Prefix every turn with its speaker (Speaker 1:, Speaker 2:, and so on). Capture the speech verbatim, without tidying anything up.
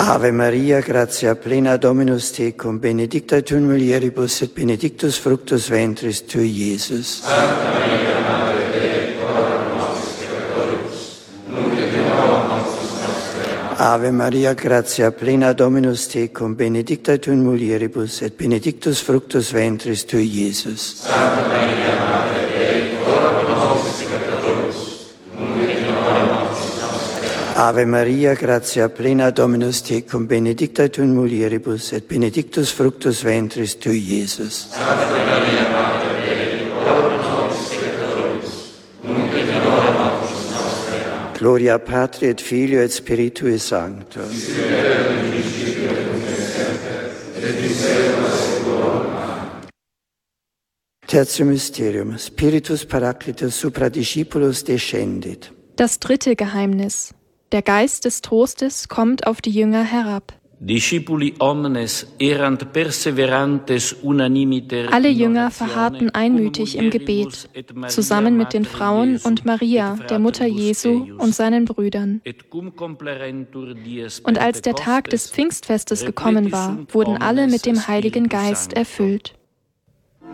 Speaker 1: Ave Maria, gratia plena Dominus tecum, benedicta tu in mulieribus et benedictus fructus ventris tui, Iesus.
Speaker 2: Santa Maria, Madre Dei, ora pro nobis peccatoribus, nunc et in hora mortis nostre.
Speaker 1: Ave Maria, gratia plena Dominus tecum, benedicta tu in mulieribus et benedictus fructus ventris tui, Iesus.
Speaker 2: Santa Maria, Madre Dei, ora pro nobis peccatoribus, nunc et in hora mortis nostre.
Speaker 1: Ave Maria, gratia plena Dominus tecum, benedicta tu in mulieribus et benedictus fructus ventris tui, Iesus.
Speaker 2: Santa Maria, Madre Dei, ora pro nobis peccatoribus, nunc et in hora mortis nostre.
Speaker 1: Gloria Patri et Filio et Spiritui Sancto. Tertium Mysterium, Spiritus Paracletus supra discipulos descendit.
Speaker 3: Das dritte Geheimnis. Der Geist des Trostes kommt auf die Jünger herab.
Speaker 4: Discipuli omnes erant perseverantes unanimiter.
Speaker 3: Alle Jünger verharrten einmütig im Gebet, zusammen mit den Frauen und Maria, der Mutter Jesu, und seinen Brüdern. Und als der Tag des Pfingstfestes gekommen war, wurden alle mit dem Heiligen Geist erfüllt.